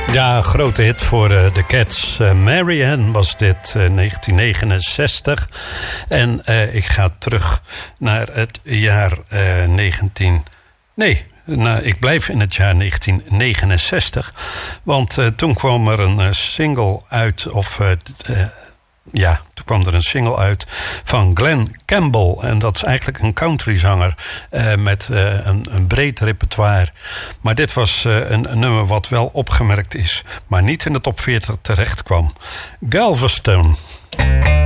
Ja, grote hit voor de Cats. Marianne was dit, 1969. En ik ga terug naar het jaar 19... Nee, ik blijf in het jaar 1969. Want toen kwam er een single uit... toen kwam er een single uit van Glen Campbell. En dat is eigenlijk een countryzanger met een breed repertoire. Maar dit was een nummer wat wel opgemerkt is, maar niet in de top 40 terecht kwam. Galveston.